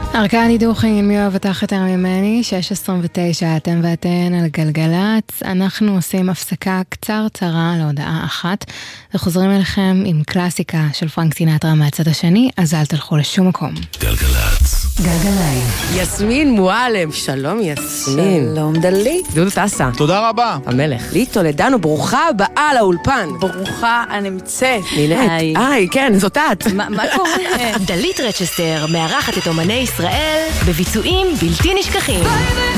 ארכדי דוכין, מי אוהב אותך יותר ממני, 6:29, אתם ואתן על גלגלץ. אנחנו עושים הפסקה קצרה להודעה אחת, וחוזרים אליכם עם קלאסיקה של פרנק סינטרה מהצד השני, אז אל תלכו לשום מקום. גלגלץ. גלגליים. יסמין מועלם, שלום יסמין. שלום דלית. דודו טסה. תודה רבה. המלך. ליטו לדנו, ברוכה הבאה לאולפן. ברוכה הנמצאת. נינט. היי, כן, זאת את. מה קורה? דלית רצ'סטר מארחת את אומני ישראל בביצועים בלתי נשכחים.